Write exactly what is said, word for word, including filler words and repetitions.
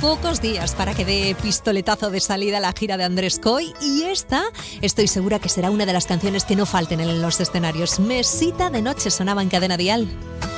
pocos días para que dé pistoletazo de salida a la gira de Andrés Coy, y esta estoy segura que será una de las canciones que no falten en los escenarios. Mesita de noche sonaba en Cadena Dial.